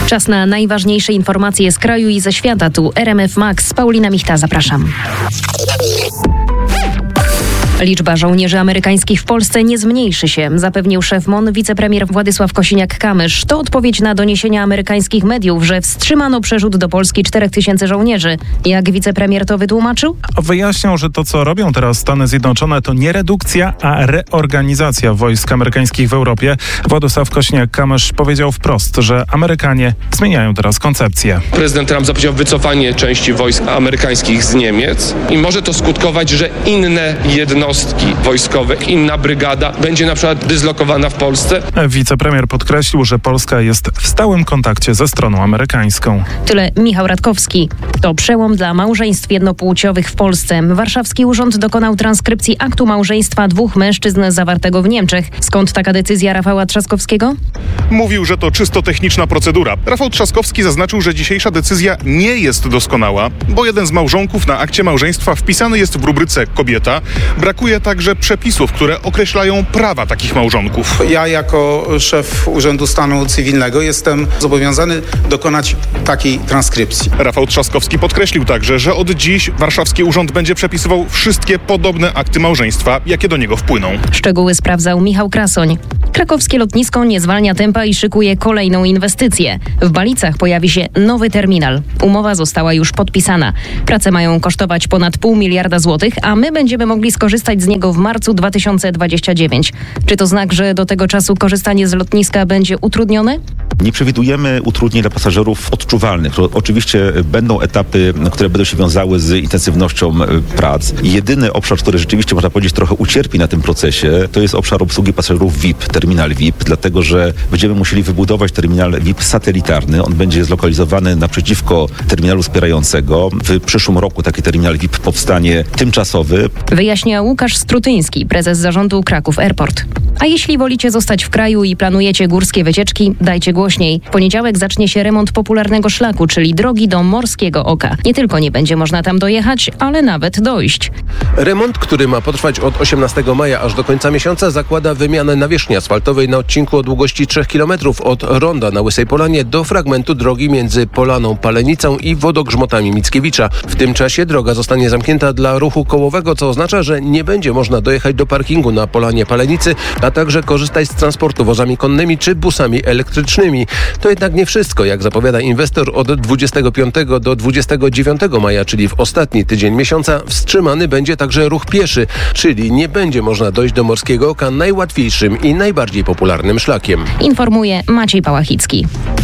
Czas na najważniejsze informacje z kraju i ze świata. Tu RMF Max. Paulina Michta, zapraszam. Liczba żołnierzy amerykańskich w Polsce nie zmniejszy się, zapewnił szef MON wicepremier Władysław Kosiniak-Kamysz. To odpowiedź na doniesienia amerykańskich mediów, że wstrzymano przerzut do Polski 4000 żołnierzy. Jak wicepremier to wytłumaczył? Wyjaśniał, że to, co robią teraz Stany Zjednoczone, to nie redukcja, a reorganizacja wojsk amerykańskich w Europie. Władysław Kosiniak-Kamysz powiedział wprost, że Amerykanie zmieniają teraz koncepcję. Prezydent Trump zapowiedział wycofanie części wojsk amerykańskich z Niemiec i może to skutkować, że inne jednostki wojskowe, inna brygada będzie na przykład dyslokowana w Polsce. Wicepremier podkreślił, że Polska jest w stałym kontakcie ze stroną amerykańską. Tyle Michał Radkowski. To przełom dla małżeństw jednopłciowych w Polsce. Warszawski Urząd dokonał transkrypcji aktu małżeństwa dwóch mężczyzn zawartego w Niemczech. Skąd taka decyzja Rafała Trzaskowskiego? Mówił, że to czysto techniczna procedura. Rafał Trzaskowski zaznaczył, że dzisiejsza decyzja nie jest doskonała, bo jeden z małżonków na akcie małżeństwa wpisany jest w rubryce kobieta. Brakuje także przepisów, które określają prawa takich małżonków. Ja jako szef Urzędu Stanu Cywilnego jestem zobowiązany dokonać takiej transkrypcji. Rafał Trzaskowski podkreślił także, że od dziś warszawski urząd będzie przepisywał wszystkie podobne akty małżeństwa, jakie do niego wpłyną. Szczegóły sprawdzał Michał Krasoń. Krakowskie lotnisko nie zwalnia tempa i szykuje kolejną inwestycję. W Balicach pojawi się nowy terminal. Umowa została już podpisana. Prace mają kosztować ponad 0,5 miliarda złotych, a my będziemy mogli skorzystać z niego w marcu 2029. Czy to znak, że do tego czasu korzystanie z lotniska będzie utrudnione? Nie przewidujemy utrudnień dla pasażerów odczuwalnych. Oczywiście będą etapy, które będą się wiązały z intensywnością prac. Jedyny obszar, który rzeczywiście, można powiedzieć, trochę ucierpi na tym procesie, to jest obszar obsługi pasażerów VIP, terminal VIP, dlatego że będziemy musieli wybudować terminal VIP satelitarny. On będzie zlokalizowany naprzeciwko terminalu wspierającego. W przyszłym roku taki terminal VIP powstanie tymczasowy. Wyjaśnia Łukasz Strutyński, prezes zarządu Kraków Airport. A jeśli wolicie zostać w kraju i planujecie górskie wycieczki, dajcie głośniej. W poniedziałek zacznie się remont popularnego szlaku, czyli drogi do Morskiego Oka. Nie tylko nie będzie można tam dojechać, ale nawet dojść. Remont, który ma potrwać od 18 maja aż do końca miesiąca, zakłada wymianę nawierzchni asfaltowej na odcinku o długości 3 km od ronda na Łysej Polanie do fragmentu drogi między Polaną Palenicą i Wodogrzmotami Mickiewicza. W tym czasie droga zostanie zamknięta dla ruchu kołowego, co oznacza, że nie będzie można dojechać do parkingu na Polanie Palenicy, a także korzystać z transportu wozami konnymi czy busami elektrycznymi. To jednak nie wszystko. Jak zapowiada inwestor, od 25 do 29 maja, czyli w ostatni tydzień miesiąca, wstrzymany będzie także ruch pieszy, czyli nie będzie można dojść do Morskiego Oka najłatwiejszym i najbardziej popularnym szlakiem. Informuje Maciej Pałachicki.